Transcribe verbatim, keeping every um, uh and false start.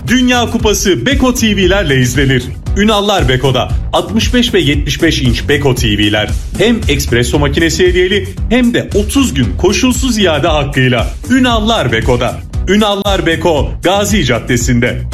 Dünya Kupası Beko T V'lerle izlenir. Ünallar Beko'da altmış beş ve yetmiş beş inç Beko T V'ler hem espresso makinesi hediyeli hem de otuz gün koşulsuz iade hakkıyla. Ünallar Beko'da. Ünallar Beko, Gazi Caddesi'nde.